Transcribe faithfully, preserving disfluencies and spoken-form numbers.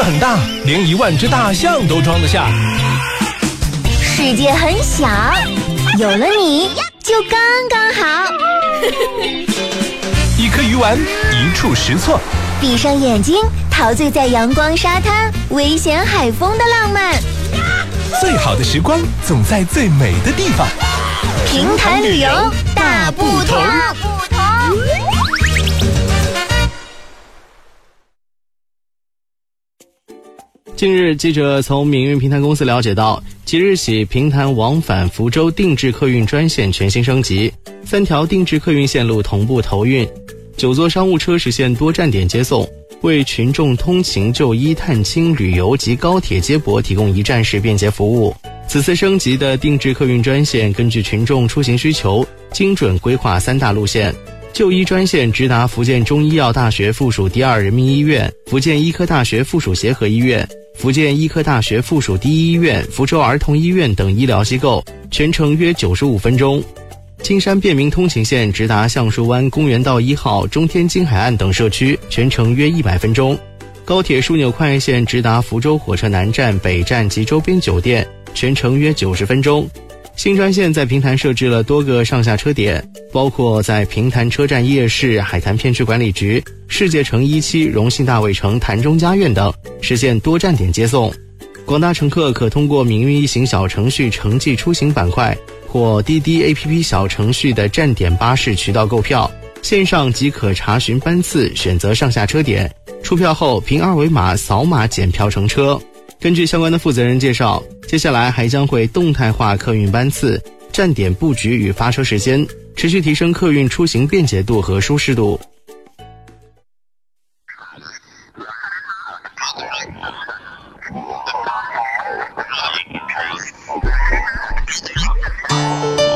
很大，连一万只大象都装得下。 世界很小，有了你就刚刚好。 一颗鱼丸，一触识错。 闭上眼睛，陶醉在阳光沙滩、危险海风的浪漫。 最好的时光总在最美的地方。 平潭旅游大不同。 近日，记者从闽运平潭公司了解到，即日起平潭往返福州定制客运专线全新升级，三条定制客运线路同步投运，九座商务车实现多站点接送，为群众通勤、就医、探亲、旅游及高铁接驳提供一站式便捷服务。此次升级的定制客运专线根据群众出行需求，精准规划三大路线。就医专线直达福建中医药大学附属第二人民医院、福建医科大学附属协和医院、福建医科大学附属第一医院、福州儿童医院等医疗机构，全程约九十五分钟。金山便民通勤线直达橡树湾公园道一号、中天金海岸等社区，全程约一百分钟。高铁枢纽快线直达福州火车南站、北站及周边酒店，全程约九十分钟。新专线在平潭设置了多个上下车点，包括在平潭车站夜市、海滩片区管理局、世界城一期、荣信大卫城、潭中家苑等，实现多站点接送。广大乘客可通过闽运一行小程序城际出行板块或滴滴 A P P 小程序的站点巴士渠道购票，线上即可查询班次，选择上下车点，出票后凭二维码扫码检票乘车。根据相关的负责人介绍，接下来还将会动态化客运班次、站点布局与发车时间，持续提升客运出行便捷度和舒适度。